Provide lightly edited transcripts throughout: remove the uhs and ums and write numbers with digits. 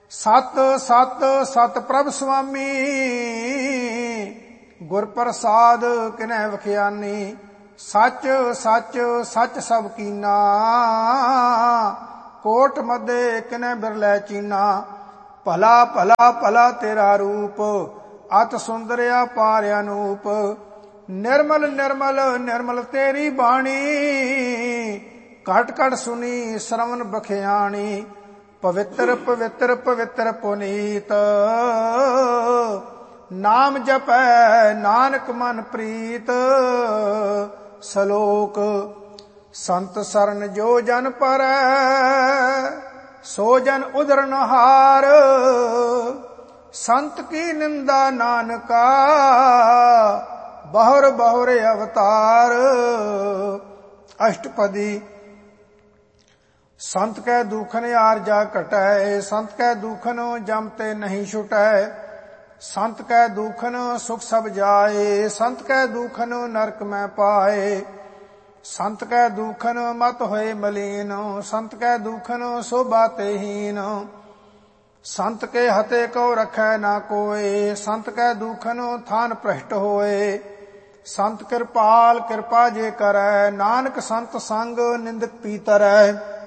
सत सत सत प्रभ स्वामी, गुर प्रसाद किनै वखियानी। सच सच सच सब कीना, कोट मदे किनै बिरलै चीना। भला भला भला तेरा रूप, अत सुंदरिया पार अनूप। निर्मल निर्मल निर्मल तेरी बाणी, घट घट सुनी श्रवण बखियाणी। पवित्र पवित्र पवित्र पुनीत, नाम जपै नानक मन प्रीत। सलोक संत सरन जो जन परੈ, सो जन उदरन हार। संत की निंदा नानका, बहुर बहुर अवतार। अष्टपदी। संत कै दुखन आरजा घटै, संत कै दुखन जम ते नहीं छुटै। संत कै दुखन सुख सब जाए, संत कै दुखन नरक में पाए। संत कै दुखन मत होए मलीन, संत कै दुखन शोभा ते हीन। संत के हते को रखै ना कोय, संत कै दुखन थान भ्रष्ट होए। संत कृपाल कृपा जे करै, नानक संत संग निंदक पीतरै।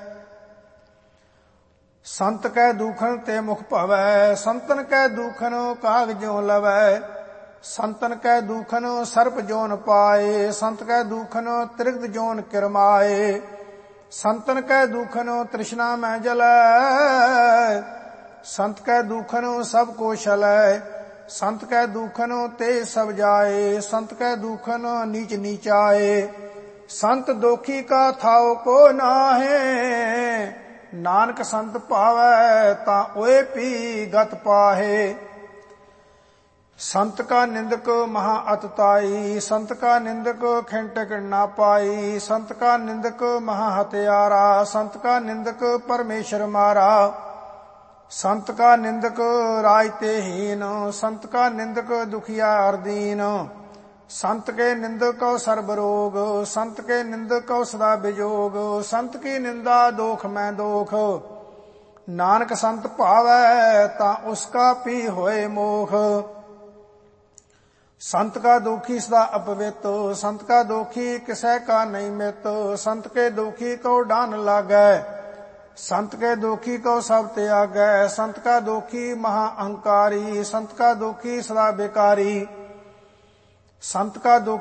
संत कै दुखन ते मुख भवै, संतन कै दुखन काग ज्यों लवै। संतन कै दुखन सर्प जोन पाए, संत कै दुखन त्रिगद जोन किरमाए। संतन कै दुखन तृष्णा में जलै, संत कै दुखन सब को छलै। संत कै दुखन ते सब जाए, संत कै दुखन नीच नीचाए। संत दोखी का थाओ को नाहे, नानक संत पावै ता ओए पी गत पाहे। संत का निंदक महा अतताई, संत का निंदक खिंटक ना पाई। संत का निंदक महा हत्यारा, संत का निंदक परमेश्वर मारा। संत का निंदक राज ते हीन, संत का निंदक दुखिया अरदीन। संत के निंदक को सर्ब रोग, संत के निंदक को सदा विजोग। संत की निंदा दोख में दोख, नानक संत पावै ता उसका पी होए मोख। संत का दोखी सदा अपवित, संत का दोखी किसै का नहीं मित। संत के दोखी को डान लागै, संत के दोखी को सब त्यागै। संत का दोखी महा अहंकारी, संत का दोखी सदा बेकारी। संत का